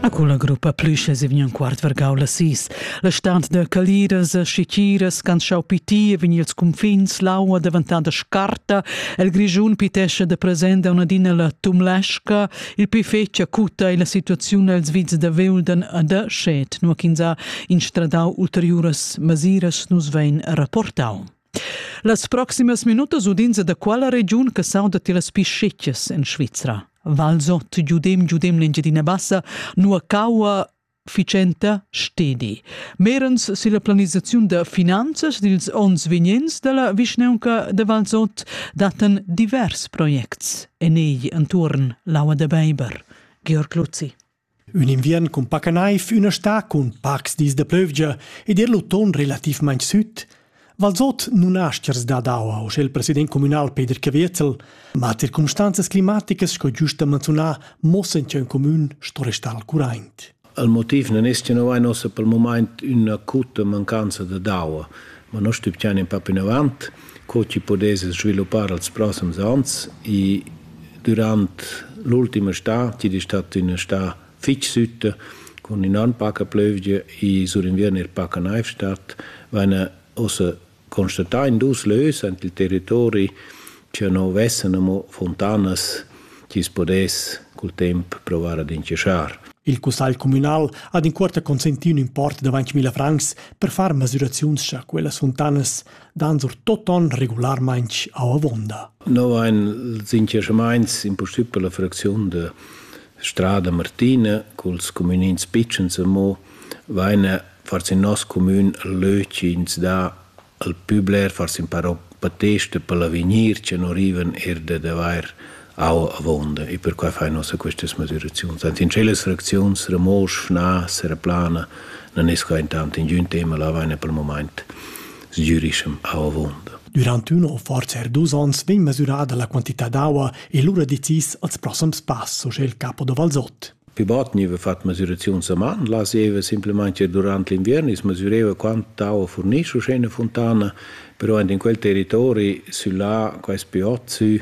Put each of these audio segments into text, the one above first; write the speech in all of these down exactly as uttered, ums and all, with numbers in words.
Con la gruppa Plüsches vegna un quart vargau la sis. La stand de caliras e scicchiras can schau piti e vegna ils confins, l'aua davantada scarta, el grigiun pitesce de presenda una dina la tumlesca, il pifeccia cuta e la situazione els vids de veulden a de schet, nu quinza instradau ulteriores masiras nus vein rapportau. Las proximas minutas udinza da quala region che sauda tilas pischetches in Svizzera. Valsot, giudem, giudem l'Engiadina Bassa, nua caua ficenta stedi. Merens si la planizzazione de finanzas dils ons vignents de la Vischneunca de Valsot daten divers projects en egli intorn l'aua de Beiber. Georg Luzzi. Un invierno con paca naif, una sta con pacs dis de plövgia ed er l'auton relativament süd. Valsot non ha sters da d'aua, o il president comunal Peter Caviezel, ma circumstanze climatiche sco giusta menzonar mossen c'è un comun sto restal curaint. Il motivo non è che noi abbiamo per il momento un'acuta mancanza di d'aua, ma noi stiamo un po' in avanti, che ci potesse sviluppare nei prossimi anni e durante l'ultima estate, ci è stata una estate fix sütta, con un paca plövgia e sull'inverno il paca naif stat, vanno ossa constatare in due lös ant il territori che non avessero fontanas che si potesse col tempo provare ad inciasciare. Il Cussagl comunal ha in quarta consentito un import di ventimila francs per fare misurazioni a quelle fontanas danzor tot on regolarmente a avonda. Noi abbiamo gli inciasciamenti imposti per la frazione di Strada Martina con i comuni piccoli, ma vanno forse in nostro comune löcins da al publer forse un paro pateste per l'avvenir che non arrivano er de davar au avonda e per cui fai nostra queste misurazioni. Anzi in celle frazioni remos fna sera plana non è sco intanto in giun tema la vaina per il momento sgiuriscem au avonda. Durante uno o forse er dus ans ven misurada la quantità d'acqua e l'ora decis als prossims pass, so c'è il capo de Valsot. Pibat nie fatto misurazioni a mano, la si semplicemente durante l'inverno si misurava quanto acqua fornisce una fontana, però in quel territorio sulla questi piozzi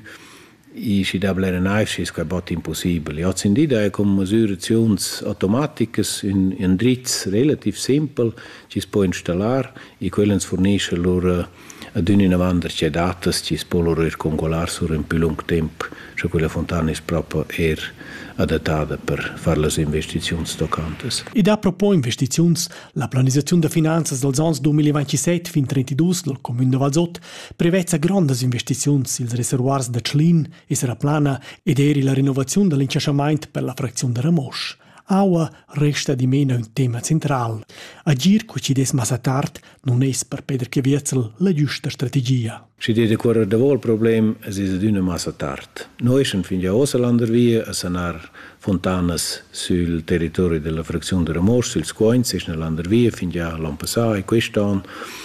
e si dà blera naif è quasi impossibile. Oggi in dia è con misurazioni automatiche in un dritz relativ semplice ci si può installare e quello fornisce loro ad una avanti c'è date ci si può loro congolare su un più lungo tempo, cioè quella fontana è proprio er adattata per fare le investizioni stoccantes. Ed a propos investizioni, la planizzazione de finanzas dels ans duemilaventisette fin trentadue del Comune de Valsot prevede grandi investizioni sils reservoirs de Tschlin e sera plana ed eri la rinnovazione dell'inciasciamento per la frazione de Ramosch. Aua resta di meno un tema central. Agir co ci des massa tard non è per Peter Caviezel la giusta strategia. Si deve correre davvero il problema è ad una massa tard. Noi siamo fin già a Landervia a sanar fontanas sul territorio della frazione de Ramosch, sul Scoins, e nella Landervia fin già l'anno passato e quest'anno.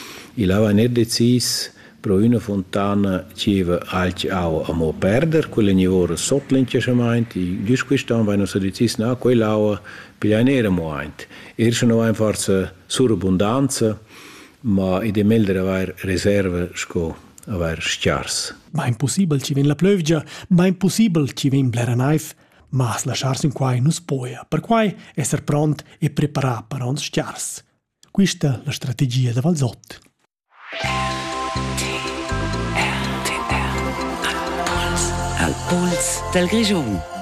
E là va net decis pro una fontana ci va alci au a mo perder, quelle ne ora sotto l'inciasciamento, e giusto quest'anno vanno a decis no, quella au pigliare nera moaint. Er sono vain forse surabbondanza, ma i de meldere aver riserve sco aver schiars. Ma impossibile ci ven la plövgia, ma impossibile ci ven blera naif, ma lasciarsi in quai non spoia, per quai esser pront e preparar per ons schiars. Questa la strategia de Valsot. Al puls del Grigiun.